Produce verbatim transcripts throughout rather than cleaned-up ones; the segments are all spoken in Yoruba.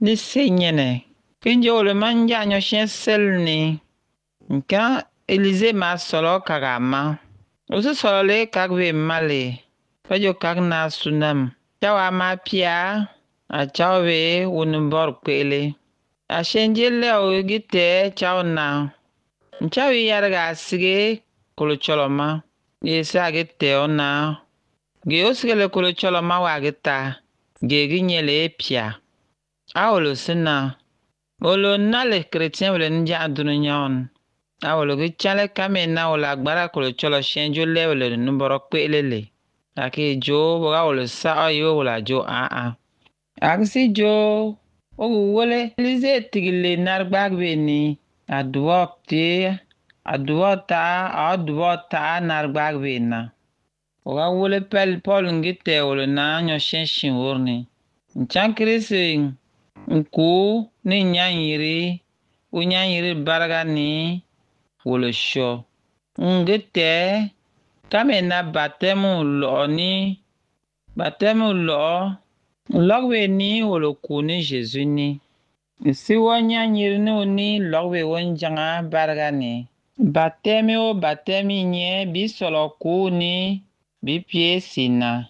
ni senyene kinjo le manja nyo shelni nka Elize ma solo kagama osu solo le kagwe male fajo kagna sunam chawa ma pia a chawe wonbor kwele a shenjele o gite chawna nchawi yarga sige kolo choloma yesa gite ona ge osgele kolo choloma wagita ge ginyele pia awolo sina olo nale chrétien wele nja dunyon awolo gi chale kamena wala gbara kolo cholo shenjo le wele numboro kwelele ake jo boga wolo sa ayo wala jo a a agsi jo ogu wole Elize tigile nargbagbe ni aduopti aduota aduota nargbagbe na oga wole pel Paul ngite wolo na nyo shenshin worni nchankirisi nku ni nyanyiri unyanyiri barga ni wolo sho ngite kamena batemu lo ni batemu lo logwe ni wolo ku ni Jésus ni si wonyanyiri ni oni logwe wonjanga barga ni batemi o batemi nye bisolo ku ni bi pie sina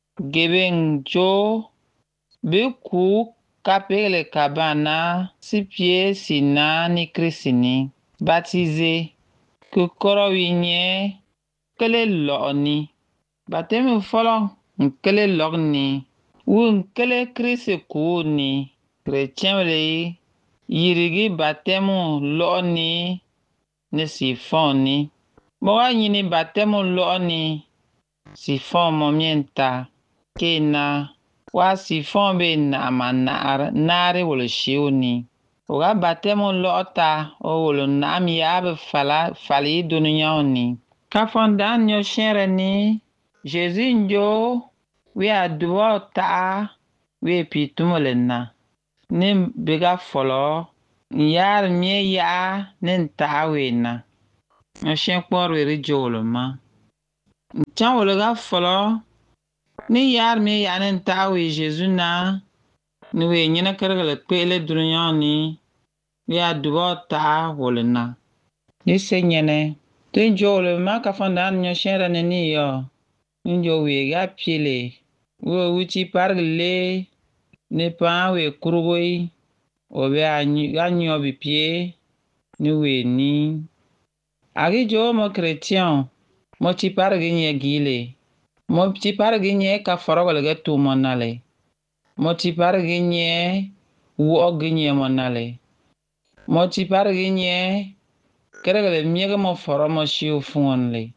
geben jo bi ku kapele kabana si pie sina ni krisini baptisé kukoro winye kele lo ni batemi folo nkele log ni wu nkele krisi ku ni chrétien le yirigi batemu lo ni ni sifon ni moga nyini batemu lo ni sifon momienta kena wa sifon be na manar nare wolo shiuni oga batemu lo ta o wolo na mi abe fala fali dunya ni kafonda nyo shere ni Jésus njo we aduo ta we pitumole na ni bega folo yar mi ya nin ta we na nyo shen por we rijolo ma chan wolo ga folo ni yar mi ya nin ta we Jésus na ni we nyina kergele kwele dunya ni we aduo ta wolo na ni senyene tinjolo ma kafonda nyo shere ni yo njo we ga pile wo wuchi pargle ne pa we kurugoi o be anyo bi pie ni we ni agi jo mo chrétien mo chi pargi nye gile mo chi pargi nye ka forogol ga tu monale mo chi pargi nye wo ginye monale mo chi pargi nye keregele miege mo foro mo shiu fungonle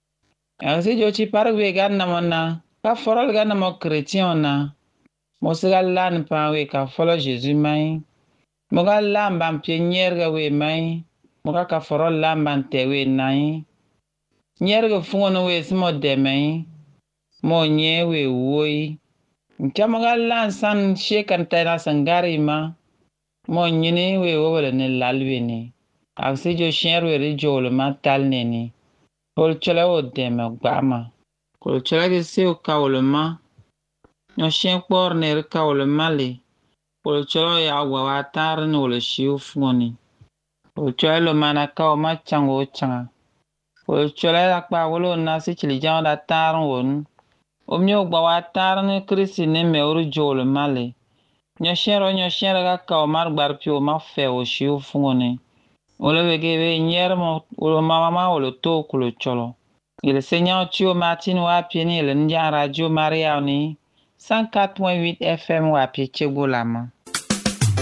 agi jo chi pargi ga na mona ka forol ga na mo chrétien na mo siga lan pa we ka folo Jésus mai mo ga lan ban pie nyerga we mai mo ga ka foro lan ban te we nai nyerga fungono we simo de mai mo nye we woi ncha mo ga lan san shekan tena sangari ma mo nyini we wole ne lalwe ni aksi jo shenwe ri jolo ma tal ne ni hol chola o de ma gbama kol chola ge se o kawlo ma nyo shen por ne ri kawlo mali kol chola ya wa wa tar ni wolo shiu fungoni kol chola lo mana kaw ma chango changa kol chola la pa wolo na si chili jang da tar won o mi o gba wa tar ni krisi ne me ori jolo mali nyo shen ro nyo shen ga kaw mar gbar pio ma fe o shiu fungoni wolo we ge we nyer mo wolo mama ma wolo to kulo cholo il Seigneur Chio Martin wa pieni le ndia radio Maria ni cent quatre point huit F M wa pi Chegolama.